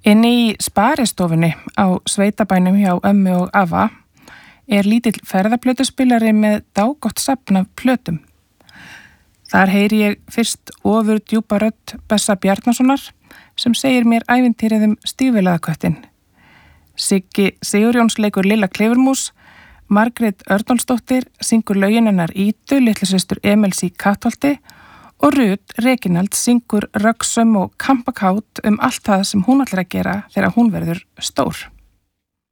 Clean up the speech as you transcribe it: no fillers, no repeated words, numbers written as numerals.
Inni í sparistofunni á sveitabænum hjá ömmu og afa lítill ferðaplötuspilari með dágott safn af plötum. Þar heyri ég fyrst ofur djúpa rödd Bessa Bjarnasonar sem segir mér ævintýrið Stígvélaðaköttinn. Siggi Sigurjóns leikur Lilla Klifurmús, Margrét Örnólfsdóttir syngur lögin hennar Ídu, litlusystur Emils í Kattholti og Rut Reginald syngur röggsöm og kampakát allt það sem hún ætlar að gera þegar hún verður stór.